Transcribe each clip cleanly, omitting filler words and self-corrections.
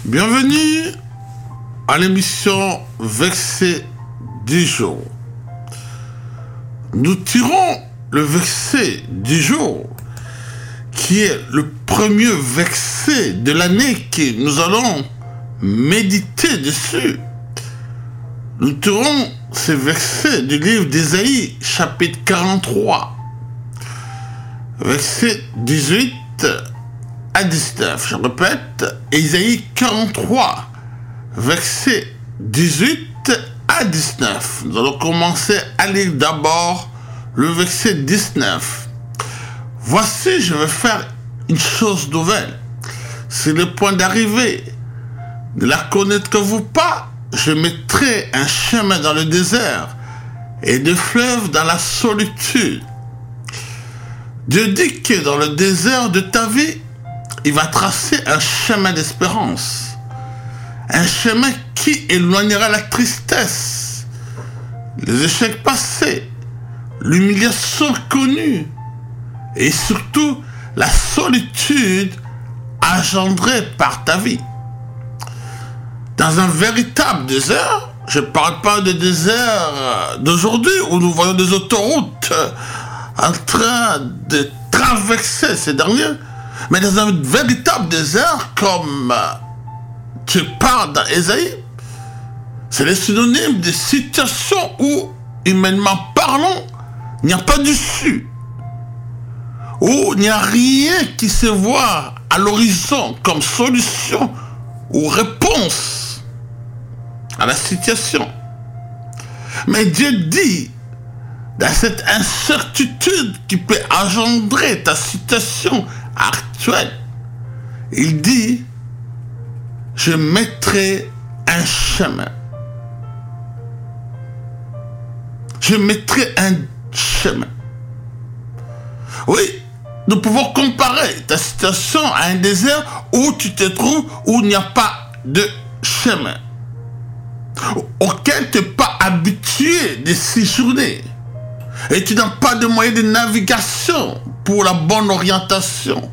Bienvenue à l'émission Verset du jour. Nous tirons le verset du jour, qui est le premier verset de l'année que nous allons méditer dessus. Nous tirons ce verset du livre d'Ésaïe, chapitre 43, verset 18 à 19. Je répète, Ésaïe 43, verset 18 à 19. Nous allons commencer à lire d'abord le verset 19. Voici, je vais faire une chose nouvelle. C'est le point d'arrivée. Ne la connaîtrez-vous pas? Je mettrai un chemin dans le désert et des fleuves dans la solitude. Dieu dit que dans le désert de ta vie, il va tracer un chemin d'espérance. Un chemin qui éloignera la tristesse, les échecs passés, l'humiliation connue et surtout la solitude engendrée par ta vie. Dans un véritable désert, je ne parle pas de désert d'aujourd'hui où nous voyons des autoroutes en train de traverser ces derniers, mais dans un véritable désert comme tu parles dans Ésaïe, c'est le synonyme de situations où, humainement parlant, il n'y a pas d'issue, où il n'y a rien qui se voit à l'horizon comme solution ou réponse à la situation. Mais Dieu dit, dans cette incertitude qui peut engendrer ta situation actuelle, il dit, je mettrai un chemin. Je mettrai un chemin. Oui, nous pouvons comparer ta situation à un désert où tu te trouves, où il n'y a pas de chemin, auquel tu n'es pas habitué de séjourner. Et tu n'as pas de moyen de navigation pour la bonne orientation.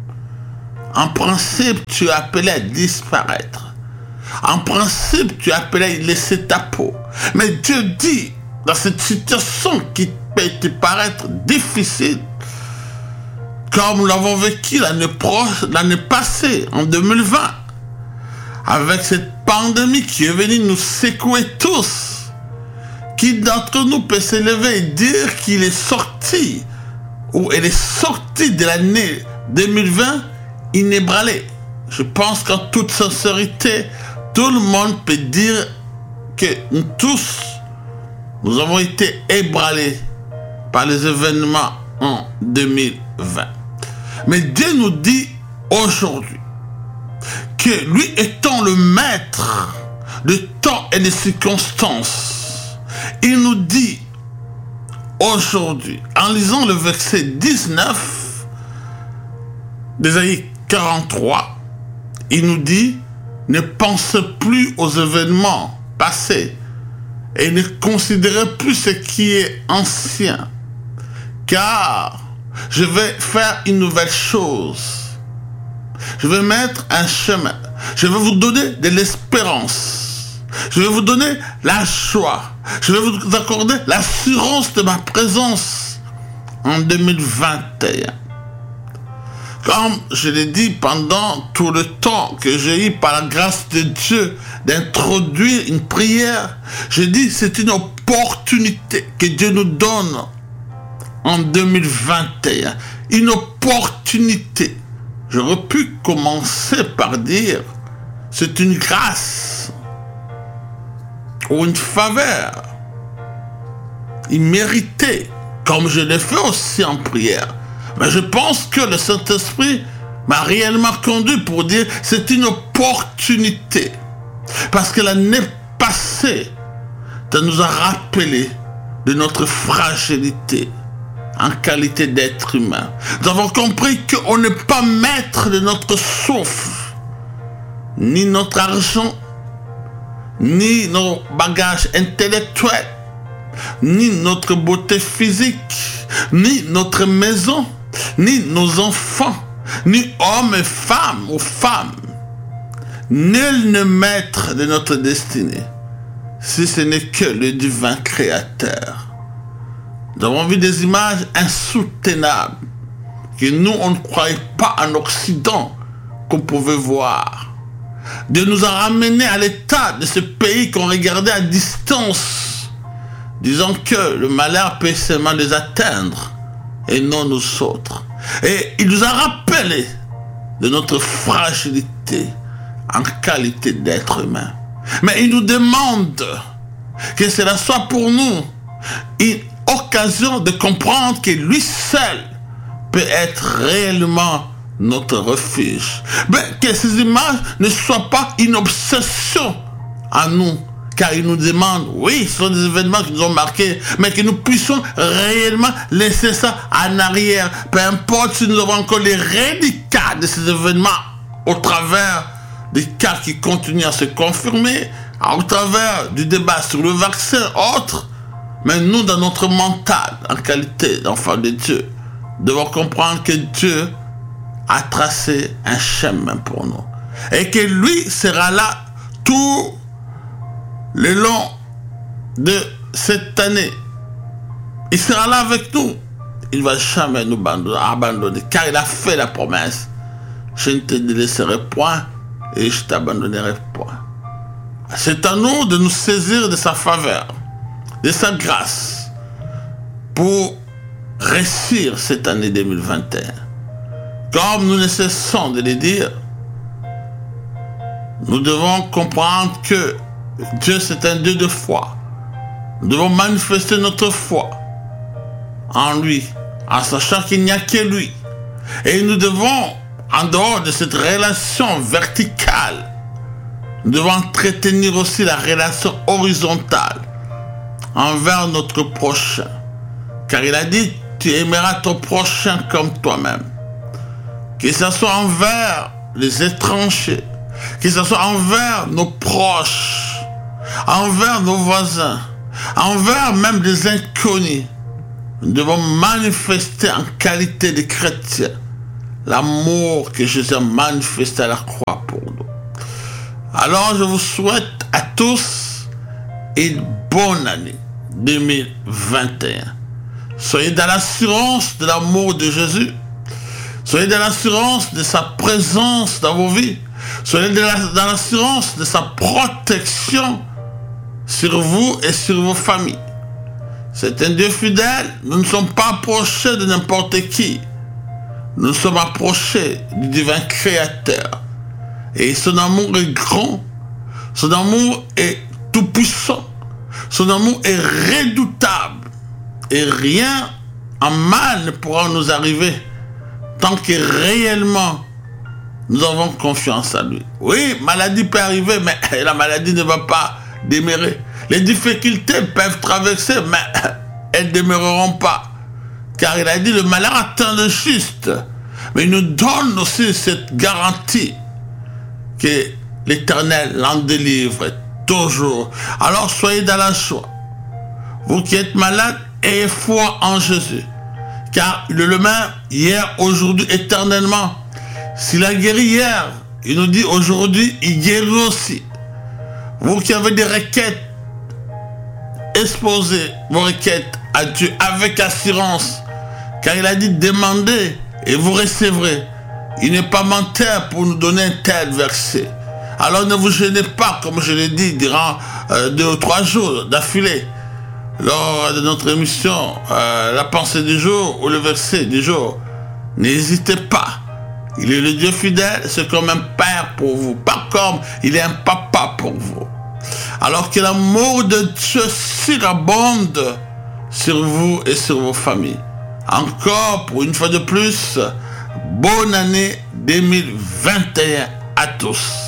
En principe, tu es appelé à disparaître. En principe, tu es appelé à laisser ta peau. Mais Dieu dit, dans cette situation qui peut te paraître difficile, comme nous l'avons vécu l'année passée, en 2020, avec cette pandémie qui est venue nous secouer tous, qui d'entre nous peut se lever et dire qu'il est sorti, ou elle est sortie de l'année 2020 inébranlée. Je pense qu'en toute sincérité, tout le monde peut dire que nous tous, nous avons été ébranlés par les événements en 2020. Mais Dieu nous dit aujourd'hui que lui étant le maître de temps et de circonstances, il nous dit aujourd'hui, en lisant le verset 19 d'Ésaïe 43, il nous dit, ne pensez plus aux événements passés et ne considérez plus ce qui est ancien, car je vais faire une nouvelle chose. Je vais mettre un chemin. Je vais vous donner de l'espérance. Je vais vous donner la joie. Je vais vous accorder l'assurance de ma présence en 2021. Comme je l'ai dit pendant tout le temps que j'ai eu par la grâce de Dieu d'introduire une prière, j'ai dit c'est une opportunité que Dieu nous donne en 2021. Une opportunité. J'aurais pu commencer par dire c'est une grâce ou une faveur imméritée, comme je l'ai fait aussi en prière. Mais je pense que le Saint-Esprit m'a réellement conduit pour dire c'est une opportunité. Parce que l'année passée, ça nous a rappelé de notre fragilité en qualité d'être humain. Nous avons compris qu'on n'est pas maître de notre souffle, ni notre argent, ni nos bagages intellectuels, ni notre beauté physique, ni notre maison, ni nos enfants, ni hommes et femmes ou femmes. nul n'est maître de notre destinée, si ce n'est que le divin créateur. Nous avons vu des images insoutenables que nous, on ne croyait pas en Occident qu'on pouvait voir. Dieu nous a ramenés à l'état de ce pays qu'on regardait à distance, disant que le malheur peut seulement les atteindre et non nous autres. Et il nous a rappelé de notre fragilité en qualité d'être humain. Mais il nous demande que cela soit pour nous une occasion de comprendre que lui seul peut être réellement notre refuge. Mais que ces images ne soient pas une obsession à nous, car il nous demande, oui, ce sont des événements qui nous ont marqués, mais que nous puissions réellement laisser ça en arrière. Peu importe si nous avons encore les reliquats de ces événements au travers des cas qui continuent à se confirmer, au travers du débat sur le vaccin, autre. Mais nous, dans notre mental, en qualité d'enfant de Dieu, devons comprendre que Dieu a tracé un chemin pour nous. Et que lui sera là tout le long de cette année. Il sera là avec nous. Il ne va jamais nous abandonner, car il a fait la promesse. Je ne te délaisserai point et je ne t'abandonnerai point. C'est à nous de nous saisir de sa faveur, de sa grâce, pour réussir cette année 2021. Comme nous ne cessons de le dire, nous devons comprendre que Dieu c'est un Dieu de foi. Nous devons manifester notre foi en lui, en sachant qu'il n'y a que lui. Et nous devons, en dehors de cette relation verticale, nous devons entretenir aussi la relation horizontale envers notre prochain. Car il a dit, tu aimeras ton prochain comme toi-même. Que ce soit envers les étrangers, que ce soit envers nos proches, envers nos voisins, envers même des inconnus. Nous devons manifester en qualité de chrétiens l'amour que Jésus a manifesté à la croix pour nous. Alors je vous souhaite à tous une bonne année 2021. Soyez dans l'assurance de l'amour de Jésus. Soyez dans l'assurance de sa présence dans vos vies. Soyez dans l'assurance de sa protection sur vous et sur vos familles. C'est un Dieu fidèle. Nous ne sommes pas approchés de n'importe qui. Nous sommes approchés du divin créateur. Et son amour est grand. Son amour est tout puissant. Son amour est redoutable. Et rien en mal ne pourra nous arriver tant que réellement nous avons confiance en lui. Oui, maladie peut arriver, mais la maladie ne va pas demeurer. Les difficultés peuvent traverser, mais elles ne demeureront pas. Car il a dit, le malheur atteint le juste. Mais il nous donne aussi cette garantie que l'Éternel l'en délivre toujours. Alors soyez dans la joie. Vous qui êtes malades, ayez foi en Jésus. Car il est le même hier, aujourd'hui, éternellement. S'il a guéri hier, il nous dit aujourd'hui, il guérit aussi. Vous qui avez des requêtes, exposez vos requêtes à Dieu avec assurance. Car il a dit, demandez et vous recevrez. Il n'est pas menteur pour nous donner un tel verset. Alors ne vous gênez pas, comme je l'ai dit, durant 2 ou 3 jours d'affilée. Lors de notre émission, la pensée du jour ou le verset du jour, n'hésitez pas. Il est le Dieu fidèle, c'est comme un père pour vous, pas comme il est un papa pour vous. Alors que l'amour de Dieu surabonde sur vous et sur vos familles. Encore, pour une fois de plus, bonne année 2021 à tous.